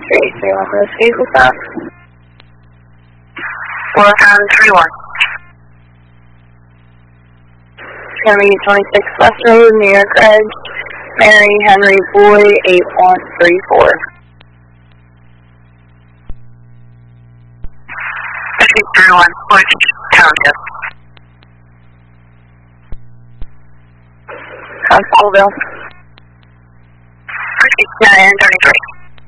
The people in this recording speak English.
831 for this vehicle stop. 431. It's going to be 26 West Road, New York Edge, Mary Henry Boy, 8134. 5031, which township? Constableville. 5933.